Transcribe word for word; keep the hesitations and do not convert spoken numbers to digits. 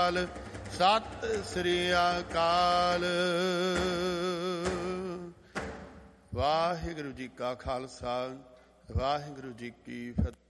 ਅਕਾਲ। ਸਤਿ ਸ੍ਰੀ ਅਕਾਲ। ਵਾਹਿਗੁਰੂ ਜੀ ਕਾ ਖਾਲਸਾ, ਵਾਹਿਗੁਰੂ ਜੀ ਕੀ ਫਤਿਹ।